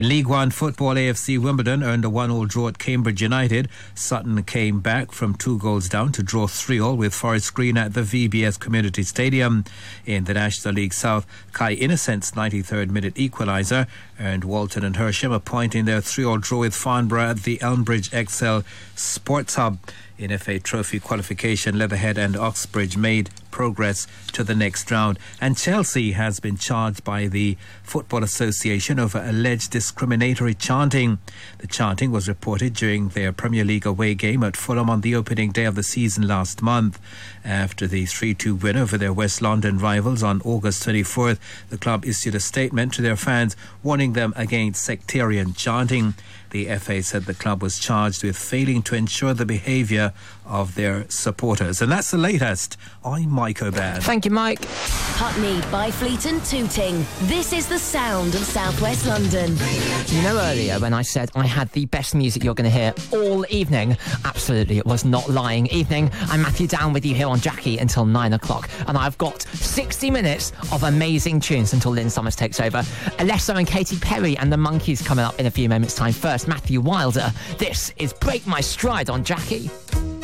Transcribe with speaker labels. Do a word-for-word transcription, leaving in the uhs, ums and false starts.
Speaker 1: League One football, A F C Wimbledon earned a one-all draw at Cambridge United. Sutton came back from two goals down to draw three-all with Forest Green at the V B S Community Stadium. In the National League South, Kai Innocent's ninety-third minute equaliser earned Walton and Hersham a point in their three-all draw with Farnborough at the Elmbridge Excel Sports Hub. In F A Trophy qualification, Leatherhead and Oxbridge made progress to the next round. And Chelsea has been charged by the Football Association over alleged discriminatory chanting. The chanting was reported during their Premier League away game at Fulham on the opening day of the season last month. After the three two win over their West London rivals on August twenty-fourth, the club issued a statement to their fans warning them against sectarian chanting. The F A said the club was charged with failing to ensure the behaviour of their supporters. And that's the latest. I'm Mike O'Ban.
Speaker 2: Thank you, Mike.
Speaker 3: Putney, Byfleet and Tooting. This is the sound of South West London.
Speaker 2: You know, earlier when I said I had the best music you're going to hear all evening, absolutely, it was not lying. Evening, I'm Matthew Down with you here on Jackie until nine o'clock. And I've got sixty minutes of amazing tunes until Lynn Summers takes over. Alesso and Katy Perry and the Monkees coming up in a few moments' time. First, Matthew Wilder. This is Break My Stride on Jackie.